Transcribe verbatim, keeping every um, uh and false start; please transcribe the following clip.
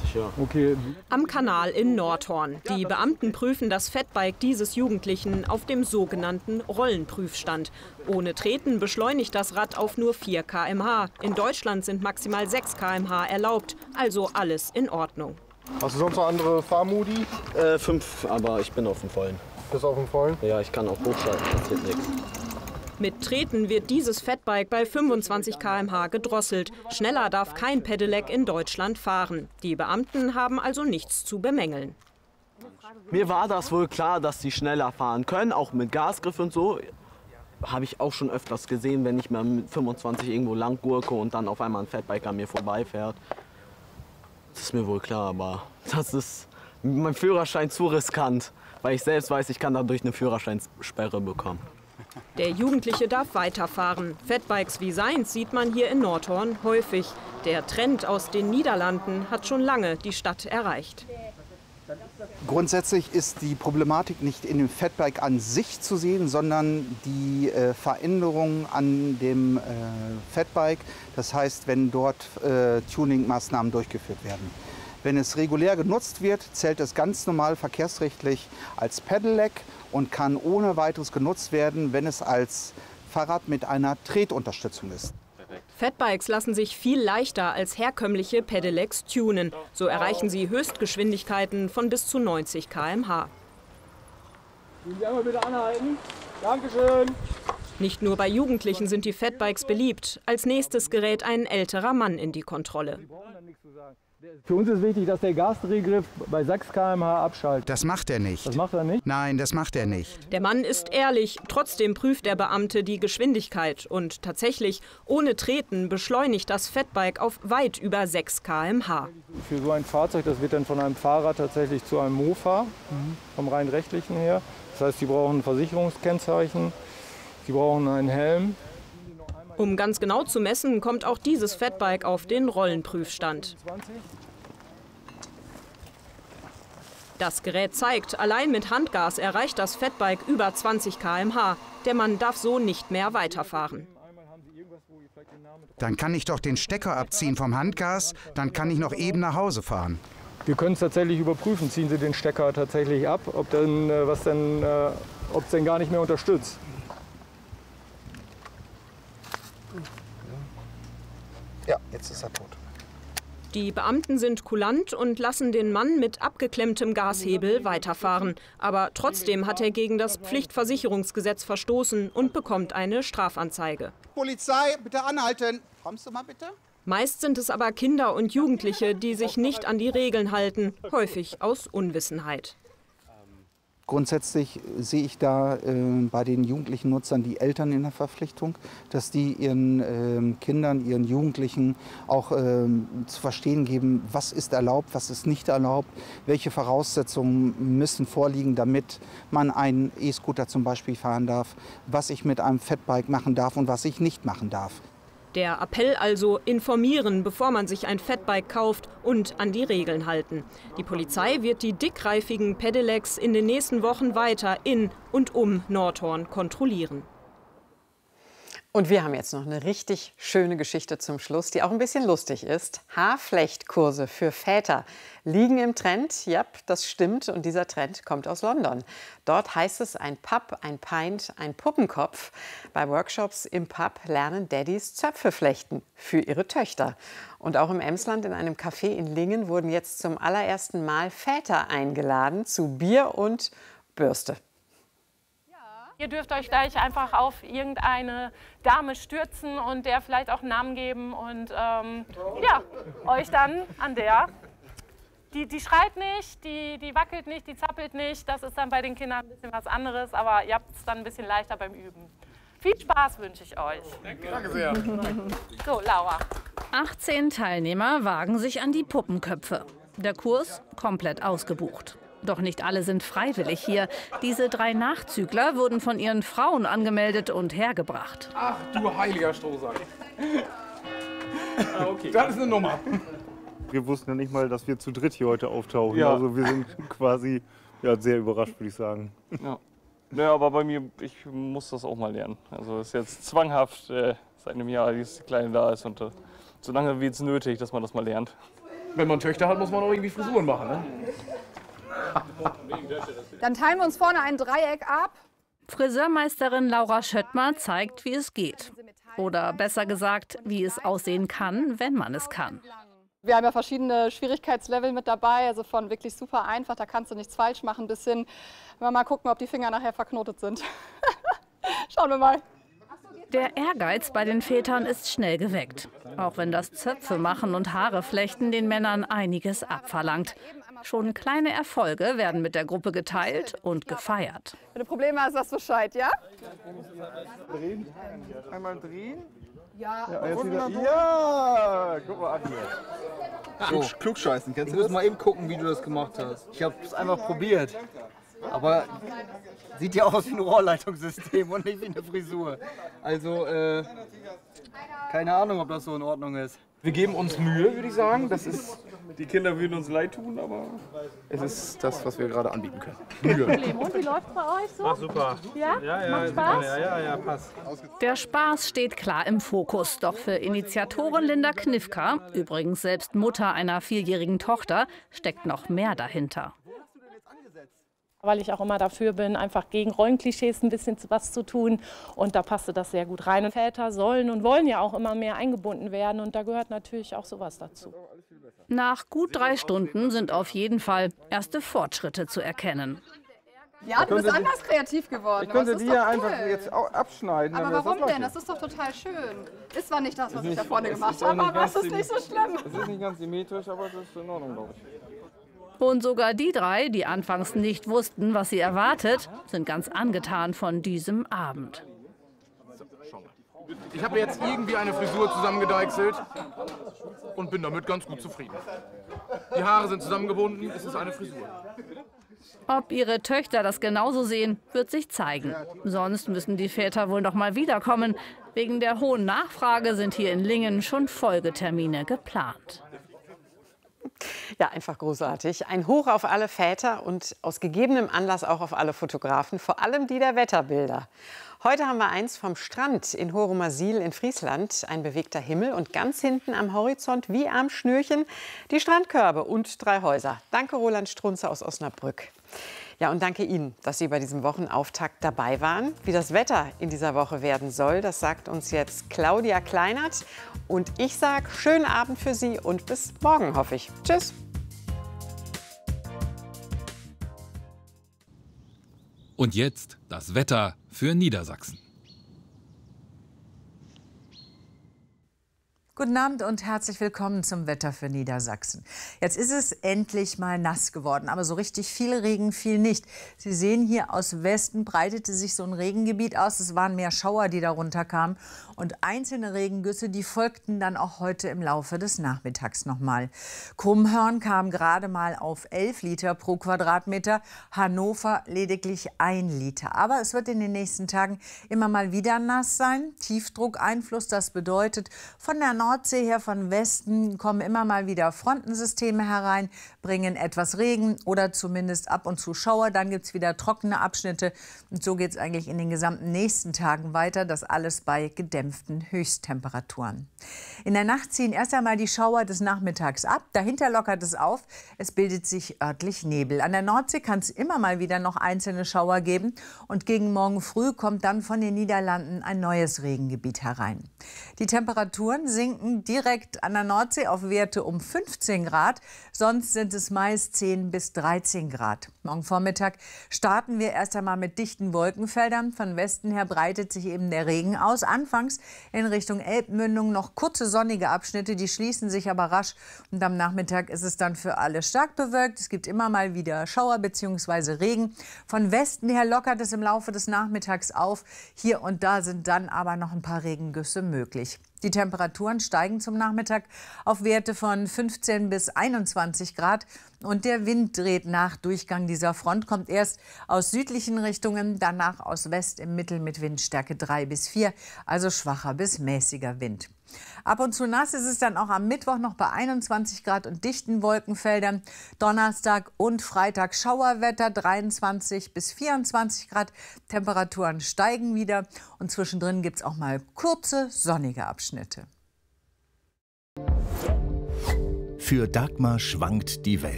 fünfundzwanzig, ja. Okay. Am Kanal in Nordhorn. Die Beamten prüfen das Fatbike dieses Jugendlichen auf dem sogenannten Rollenprüfstand. Ohne Treten beschleunigt das Rad auf nur vier Kilometer pro Stunde. In Deutschland sind maximal sechs Kilometer pro Stunde erlaubt. Also alles in Ordnung. Hast du sonst noch andere Fahrmodi? Äh, fünf, aber ich bin auf dem Vollen. Bist du auf dem Vollen? Ja, ich kann auch hochschalten, passiert nichts. Mit Treten wird dieses Fatbike bei fünfundzwanzig Kilometer pro Stunde gedrosselt. Schneller darf kein Pedelec in Deutschland fahren. Die Beamten haben also nichts zu bemängeln. Mir war das wohl klar, dass sie schneller fahren können, auch mit Gasgriff und so. Habe ich auch schon öfters gesehen, wenn ich mal mit fünfundzwanzig irgendwo lang gurke und dann auf einmal ein Fatbike an mir vorbeifährt. Das ist mir wohl klar, aber das ist mein Führerschein zu riskant, weil ich selbst weiß, ich kann dadurch eine Führerscheinsperre bekommen. Der Jugendliche darf weiterfahren. Fatbikes wie seins sieht man hier in Nordhorn häufig. Der Trend aus den Niederlanden hat schon lange die Stadt erreicht. Grundsätzlich ist die Problematik nicht in dem Fatbike an sich zu sehen, sondern die äh, Veränderung an dem äh, Fatbike. Das heißt, wenn dort äh, Tuning-Maßnahmen durchgeführt werden. Wenn es regulär genutzt wird, zählt es ganz normal verkehrsrechtlich als Pedelec und kann ohne weiteres genutzt werden, wenn es als Fahrrad mit einer Tretunterstützung ist. Fatbikes lassen sich viel leichter als herkömmliche Pedelecs tunen. So erreichen sie Höchstgeschwindigkeiten von bis zu neunzig Kilometer pro Stunde. Können Sie einmal bitte anhalten? Dankeschön. Nicht nur bei Jugendlichen sind die Fatbikes beliebt. Als nächstes gerät ein älterer Mann in die Kontrolle. Für uns ist wichtig, dass der Gasdrehgriff bei sechs Kilometer pro Stunde abschaltet. Das macht er nicht. Das macht er nicht? Nein, das macht er nicht. Der Mann ist ehrlich, trotzdem prüft der Beamte die Geschwindigkeit. Und tatsächlich, ohne Treten beschleunigt das Fatbike auf weit über sechs Kilometer pro Stunde. Für so ein Fahrzeug, das wird dann von einem Fahrrad tatsächlich zu einem Mofa, mhm. vom rein rechtlichen her. Das heißt, Sie brauchen ein Versicherungskennzeichen, Sie brauchen einen Helm. Um ganz genau zu messen, kommt auch dieses Fatbike auf den Rollenprüfstand. Das Gerät zeigt, allein mit Handgas erreicht das Fatbike über zwanzig Kilometer pro Stunde. Der Mann darf so nicht mehr weiterfahren. Dann kann ich doch den Stecker abziehen vom Handgas, dann kann ich noch eben nach Hause fahren. Wir können es tatsächlich überprüfen. Ziehen Sie den Stecker tatsächlich ab, ob denn, was denn, äh, ob es denn gar nicht mehr unterstützt. Ja, jetzt ist er tot. Die Beamten sind kulant und lassen den Mann mit abgeklemmtem Gashebel weiterfahren. Aber trotzdem hat er gegen das Pflichtversicherungsgesetz verstoßen und bekommt eine Strafanzeige. Polizei, bitte anhalten. Kommst du mal bitte? Meist sind es aber Kinder und Jugendliche, die sich nicht an die Regeln halten, häufig aus Unwissenheit. Grundsätzlich sehe ich da äh, bei den jugendlichen Nutzern die Eltern in der Verpflichtung, dass die ihren äh, Kindern, ihren Jugendlichen auch äh, zu verstehen geben, was ist erlaubt, was ist nicht erlaubt, welche Voraussetzungen müssen vorliegen, damit man einen E-Scooter zum Beispiel fahren darf, was ich mit einem Fatbike machen darf und was ich nicht machen darf. Der Appell also: informieren, bevor man sich ein Fatbike kauft, und an die Regeln halten. Die Polizei wird die dickreifigen Pedelecs in den nächsten Wochen weiter in und um Nordhorn kontrollieren. Und wir haben jetzt noch eine richtig schöne Geschichte zum Schluss, die auch ein bisschen lustig ist. Haarflechtkurse für Väter liegen im Trend. Ja, das stimmt. Und dieser Trend kommt aus London. Dort heißt es ein Pub, ein Pint, ein Puppenkopf. Bei Workshops im Pub lernen Daddys Zöpfe flechten für ihre Töchter. Und auch im Emsland in einem Café in Lingen wurden jetzt zum allerersten Mal Väter eingeladen zu Bier und Bürste. Ihr dürft euch gleich einfach auf irgendeine Dame stürzen und der vielleicht auch einen Namen geben und ähm, ja, euch dann an der, die, die schreit nicht, die, die wackelt nicht, die zappelt nicht. Das ist dann bei den Kindern ein bisschen was anderes, aber ihr habt es dann ein bisschen leichter beim Üben. Viel Spaß wünsche ich euch. Danke, Danke sehr. So, Laura. achtzehn Teilnehmer wagen sich an die Puppenköpfe. Der Kurs komplett ausgebucht. Doch nicht alle sind freiwillig hier. Diese drei Nachzügler wurden von ihren Frauen angemeldet und hergebracht. Ach du heiliger Strohsack. Ah, okay. Das ist eine Nummer. Wir wussten ja nicht mal, dass wir zu dritt hier heute auftauchen. Ja. Also wir sind quasi ja, sehr überrascht, würde ich sagen. Ja. Ja, aber bei mir, ich muss das auch mal lernen. Also es ist jetzt zwanghaft äh, seit einem Jahr, dieses Kleine da ist. Und äh, so lange wird es nötig, dass man das mal lernt. Wenn man Töchter hat, muss man auch irgendwie Frisuren machen, ne? Dann teilen wir uns vorne ein Dreieck ab. Friseurmeisterin Laura Schöttmer zeigt, wie es geht. Oder besser gesagt, wie es aussehen kann, wenn man es kann. Wir haben ja verschiedene Schwierigkeitslevel mit dabei, also von wirklich super einfach, da kannst du nichts falsch machen, bis hin, wenn wir mal gucken, ob die Finger nachher verknotet sind. Schauen wir mal. Der Ehrgeiz bei den Vätern ist schnell geweckt. Auch wenn das Zöpfe machen und Haare flechten den Männern einiges abverlangt. Schon kleine Erfolge werden mit der Gruppe geteilt und gefeiert. Wenn du Probleme hast, sagst du Bescheid, ja? Drehen. Einmal drehen. Ja. Ja, jetzt wieder. Ja, guck mal an hier. Klug, Klugscheißen, kennst du das? Ich muss mal eben gucken, wie du das gemacht hast. Ich habe es einfach probiert. Aber sieht ja aus wie ein Rohrleitungssystem und nicht wie eine Frisur. Also, äh, keine Ahnung, ob das so in Ordnung ist. Wir geben uns Mühe, würde ich sagen. Das ist, Die Kinder würden uns leid tun, aber es ist das, was wir gerade anbieten können. Mühe. Und wie läuft es bei euch so? Ach, super. Ja? Ja, ja, Macht Spaß? Ja, ja, ja, passt. Der Spaß steht klar im Fokus. Doch für Initiatorin Linda Knifka, übrigens selbst Mutter einer vierjährigen Tochter, steckt noch mehr dahinter. Weil ich auch immer dafür bin, einfach gegen Rollenklischees ein bisschen was zu tun. Und da passte das sehr gut rein. Und Väter sollen und wollen ja auch immer mehr eingebunden werden. Und da gehört natürlich auch sowas dazu. Nach gut drei Stunden sind auf jeden Fall erste Fortschritte zu erkennen. Ja, du bist anders kreativ geworden. Ich könnte aber das die ist ja doch einfach cool. jetzt auch abschneiden. Aber dann wäre warum das denn? gleich. Das ist doch total schön. Ist zwar nicht das, was Ist ich nicht- da vorne es gemacht ist auch habe, nicht aber ganz es ist nicht so schlimm. Es ist nicht ganz symmetrisch, aber es ist in Ordnung, glaube ich. Und sogar die drei, die anfangs nicht wussten, was sie erwartet, sind ganz angetan von diesem Abend. Ich habe jetzt irgendwie eine Frisur zusammengedeichselt und bin damit ganz gut zufrieden. Die Haare sind zusammengebunden, es ist eine Frisur. Ob ihre Töchter das genauso sehen, wird sich zeigen. Sonst müssen die Väter wohl noch mal wiederkommen. Wegen der hohen Nachfrage sind hier in Lingen schon Folgetermine geplant. Ja, einfach großartig. Ein Hoch auf alle Väter und aus gegebenem Anlass auch auf alle Fotografen, vor allem die der Wetterbilder. Heute haben wir eins vom Strand in Horumersiel in Friesland. Ein bewegter Himmel und ganz hinten am Horizont wie am Schnürchen die Strandkörbe und drei Häuser. Danke Roland Strunze aus Osnabrück. Ja, und danke Ihnen, dass Sie bei diesem Wochenauftakt dabei waren. Wie das Wetter in dieser Woche werden soll, das sagt uns jetzt Claudia Kleinert. Und ich sage schönen Abend für Sie und bis morgen, hoffe ich. Tschüss. Und jetzt das Wetter für Niedersachsen. Guten Abend und herzlich willkommen zum Wetter für Niedersachsen. Jetzt ist es endlich mal nass geworden, aber so richtig viel Regen fiel nicht. Sie sehen hier aus Westen breitete sich so ein Regengebiet aus. Es waren mehr Schauer, die darunter kamen. Und einzelne Regengüsse, die folgten dann auch heute im Laufe des Nachmittags nochmal. Krummhörn kam gerade mal auf elf Liter pro Quadratmeter, Hannover lediglich ein Liter. Aber es wird in den nächsten Tagen immer mal wieder nass sein. Tiefdruckeinfluss, das bedeutet, von der Nordsee her, von Westen kommen immer mal wieder Frontensysteme herein, bringen etwas Regen oder zumindest ab und zu Schauer. Dann gibt es wieder trockene Abschnitte. Und so geht es eigentlich in den gesamten nächsten Tagen weiter. Das alles bei gedämpften Höchsttemperaturen. In der Nacht ziehen erst einmal die Schauer des Nachmittags ab. Dahinter lockert es auf. Es bildet sich örtlich Nebel. An der Nordsee kann es immer mal wieder noch einzelne Schauer geben. Und gegen morgen früh kommt dann von den Niederlanden ein neues Regengebiet herein. Die Temperaturen sinken direkt an der Nordsee auf Werte um fünfzehn Grad. Sonst sind es meist zehn bis dreizehn Grad. Morgen Vormittag starten wir erst einmal mit dichten Wolkenfeldern. Von Westen her breitet sich eben der Regen aus. Anfangs in Richtung Elbmündung noch kurze sonnige Abschnitte, die schließen sich aber rasch. Und am Nachmittag ist es dann für alle stark bewölkt. Es gibt immer mal wieder Schauer bzw. Regen. Von Westen her lockert es im Laufe des Nachmittags auf. Hier und da sind dann aber noch ein paar Regengüsse möglich. Die Temperaturen steigen zum Nachmittag auf Werte von fünfzehn bis einundzwanzig Grad. Und der Wind dreht nach Durchgang dieser Front, kommt erst aus südlichen Richtungen, danach aus West im Mittel mit Windstärke drei bis vier, also schwacher bis mäßiger Wind. Ab und zu nass ist es dann auch am Mittwoch noch bei einundzwanzig Grad und dichten Wolkenfeldern. Donnerstag und Freitag Schauerwetter, dreiundzwanzig bis vierundzwanzig Grad. Temperaturen steigen wieder und zwischendrin gibt es auch mal kurze sonnige Abschnitte. Für Dagmar schwankt die Welt.